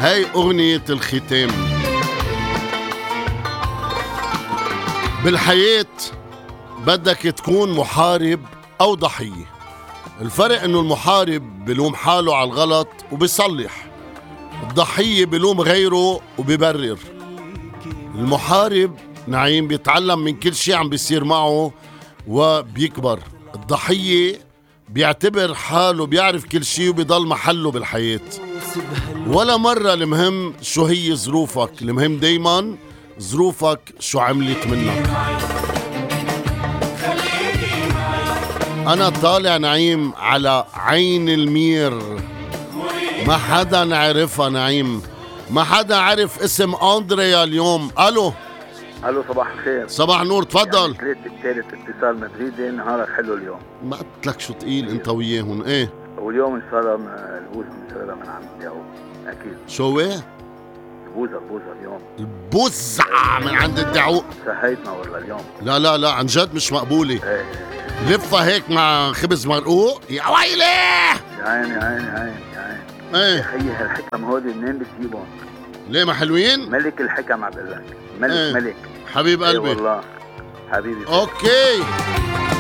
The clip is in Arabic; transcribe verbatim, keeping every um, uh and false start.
هاي أغنية الختام. بالحياة بدك تكون محارب أو ضحية. الفرق إنه المحارب بلوم حاله على الغلط وبيصلح، الضحية بلوم غيره وبيبرر. المحارب نعيم بيتعلم من كل شيء عم بيصير معه وبيكبر. الضحية بيعتبر حاله بيعرف كل شيء وبيضل محله بالحياة. ولا مرة المهم شو هي ظروفك، المهم دايما ظروفك شو عملت منك. أنا طالع نعيم على عين المير، ما حدا عرفها نعيم، ما حدا عرف اسم أندريا اليوم. ألو الو صباح الخير. صباح نور، تفضل. يعني ثالث اتصال مدريدي، نهارك حلو اليوم. ما قلت لك شو تقيل انت وياهم؟ ايه واليوم ان شاء الله البوزة ان شاء الله من عند الدعوة اكيد. شو ايه؟ البوزة البوزة اليوم البزعة من عند الدعوق. سهيتنا والله اليوم. لا لا لا عن جد مش مقبولة. ايه لفة هيك مع خبز مرقوق يا ويلي. يا عيني يا عيني يا عيني يا عيني. ايه يا خيي هالحكم هودي منين بتجيبهم؟ ليه ما حلوين؟ ملك الحكم عم بقول لك، ملك ايه. ملك حبيب قلبي. ايه والله حبيبي. اوكي